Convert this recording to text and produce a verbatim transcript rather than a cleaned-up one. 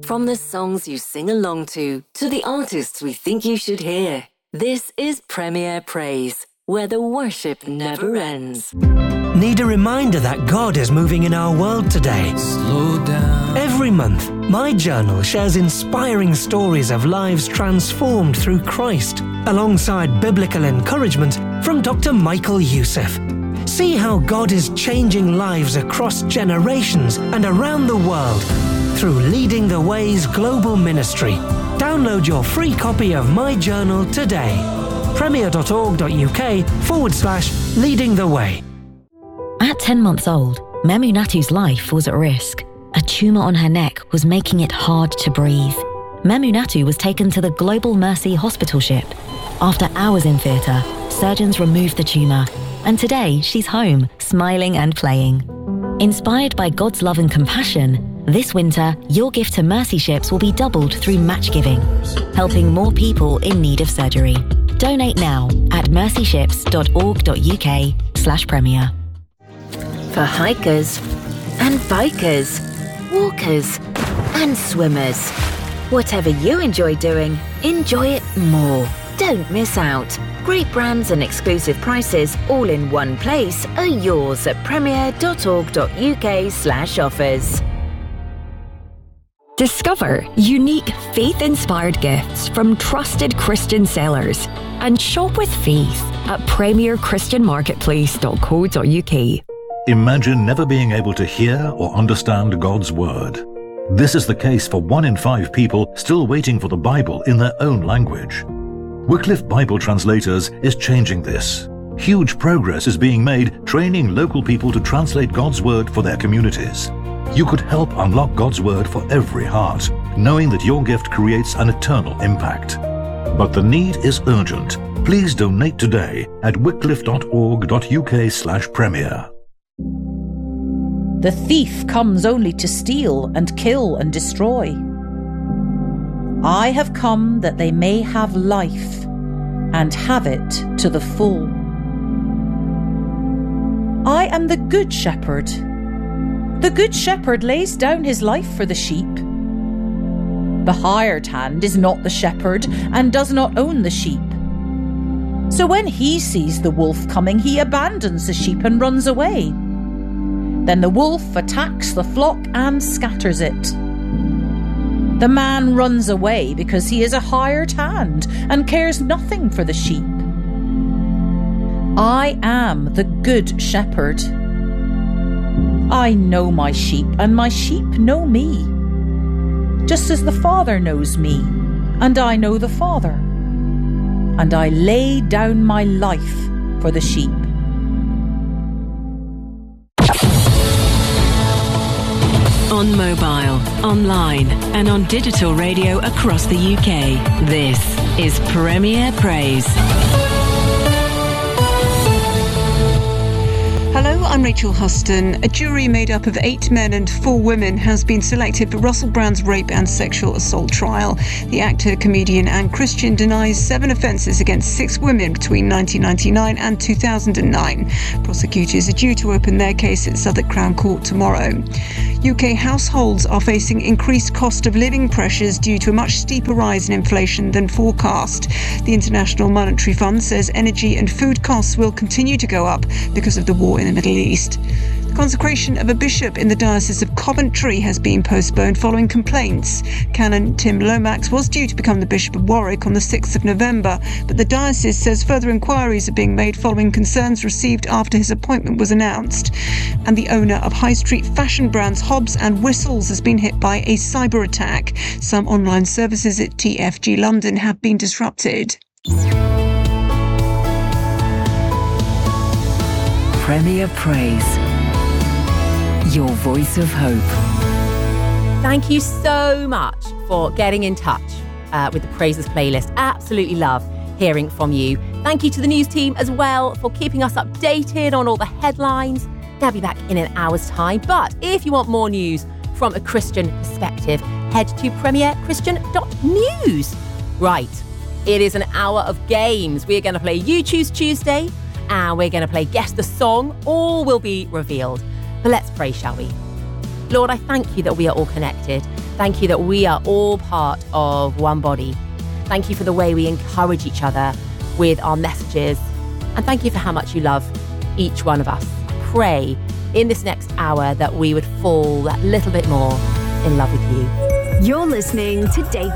From the songs you sing along to, to the artists we think you should hear. This is Premier Praise, where the worship never ends. Need a reminder that God is moving in our world today? Slow down. Every month, My Journal shares inspiring stories of lives transformed through Christ, alongside biblical encouragement from Doctor Michael Youssef. See how God is changing lives across generations and around the world through Leading the Way's global ministry. Download your free copy of My Journal today. premier.org.uk forward slash leading the way. At ten months old, Memunatu's life was at risk. A tumour on her neck was making it hard to breathe. Memunatu was taken to the Global Mercy hospital ship. After hours in theatre, surgeons removed the tumour, and today she's home, smiling and playing. Inspired by God's love and compassion, this winter, your gift to Mercy Ships will be doubled through match giving, helping more people in need of surgery. Donate now at mercyships.org.uk slash premier. For hikers and bikers, walkers and swimmers. Whatever you enjoy doing, enjoy it more. Don't miss out. Great brands and exclusive prices all in one place are yours at premier.org.uk slash offers. Discover unique faith-inspired gifts from trusted Christian sellers and shop with faith at premier christian marketplace dot co dot uk. Imagine never being able to hear or understand God's Word. This is the case for one in five people still waiting for the Bible in their own language. Wycliffe Bible Translators is changing this. Huge progress is being made training local people to translate God's Word for their communities. You could help unlock God's Word for every heart, knowing that your gift creates an eternal impact. But the need is urgent. Please donate today at wycliffe.org.uk slash premier. The thief comes only to steal and kill and destroy. I have come that they may have life and have it to the full. I am the good shepherd. The good shepherd lays down his life for the sheep. The hired hand is not the shepherd and does not own the sheep. So when he sees the wolf coming, he abandons the sheep and runs away. Then the wolf attacks the flock and scatters it. The man runs away because he is a hired hand and cares nothing for the sheep. I am the good shepherd. I know my sheep, and my sheep know me, just as the Father knows me, and I know the Father. And I lay down my life for the sheep. On mobile, online, and on digital radio across the U K. This is Premier Praise. Hello, I'm Rachel Huston. A jury made up of eight men and four women has been selected for Russell Brand's rape and sexual assault trial. The actor, comedian and Christian denies seven offences against six women between nineteen ninety-nine and two thousand nine. Prosecutors are due to open their case at Southwark Crown Court tomorrow. U K households are facing increased cost of living pressures due to a much steeper rise in inflation than forecast. The International Monetary Fund says energy and food costs will continue to go up because of the war in the Middle East. The consecration of a bishop in the Diocese of Coventry has been postponed following complaints. Canon Tim Lomax was due to become the Bishop of Warwick on the sixth of November, but the diocese says further inquiries are being made following concerns received after his appointment was announced. And the owner of high street fashion brands Hobbs and Whistles has been hit by a cyber attack. Some online services at T F G London have been disrupted. Premier Praise, your voice of hope. Thank you so much for getting in touch uh, with the Praises playlist. Absolutely love hearing from you. Thank you to the news team as well for keeping us updated on all the headlines. They'll be back in an hour's time. But if you want more news from a Christian perspective, head to premier christian dot news. Right, it is an hour of games. We're going to play You Choose Tuesday, and we're going to play Guess the Song. All will be revealed. But let's pray, shall we? Lord, I thank you that we are all connected. Thank you that we are all part of one body. Thank you for the way we encourage each other with our messages. And thank you for how much you love each one of us. I pray in this next hour that we would fall that little bit more in love with you. You're listening to Date